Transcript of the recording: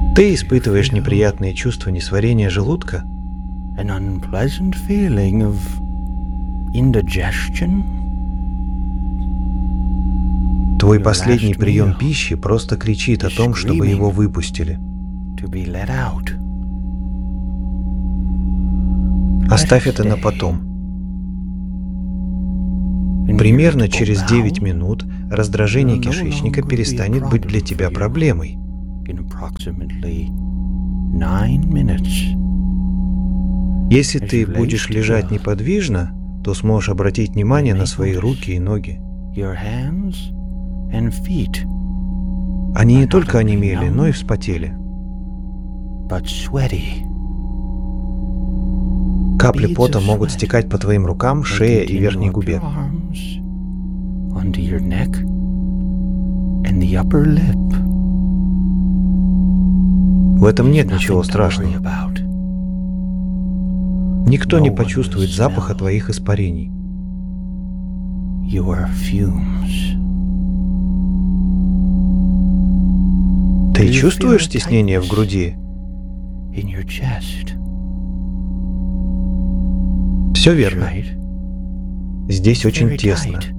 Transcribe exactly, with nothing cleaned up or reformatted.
Ты испытываешь неприятные чувства несварения желудка? An unpleasant feeling of indigestion? Твой последний прием пищи просто кричит о том, чтобы его выпустили. To be let out. Оставь это на потом. Примерно через девять минут раздражение кишечника перестанет быть для тебя проблемой. Если ты будешь лежать неподвижно, то сможешь обратить внимание на свои руки и ноги. Они не только онемели, но и вспотели. Капли пота могут стекать по твоим рукам, шее и верхней губе. В этом нет ничего страшного. Никто не почувствует запаха твоих испарений. Ты чувствуешь стеснение в груди? Все верно. Здесь очень тесно.